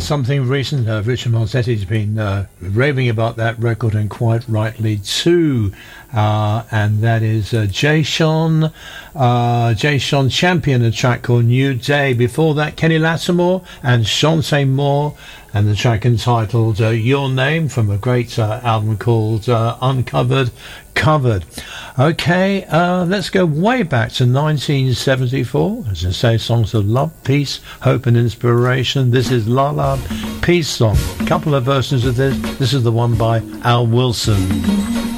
something recent. Richard Marzetti's been raving about that record, and quite rightly too. And that is Jay Sean Champion, a track called New Day. Before that, Kenny Lattimore and Chante Moore, and the track entitled Your Name, from a great album called Uncovered Covered. Okay, let's go way back to 1974. As I say, songs of love, peace, hope and inspiration. This is La La Peace Song. A couple of versions of this. This is the one by Al Wilson.